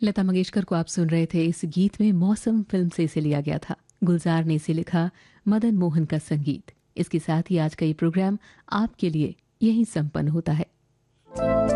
लता मंगेशकर को आप सुन रहे थे। इस गीत में मौसम फिल्म से इसे लिया गया था। गुलजार ने इसे लिखा, मदन मोहन का संगीत। इसके साथ ही आज का ये प्रोग्राम आपके लिए यहीं संपन्न होता है।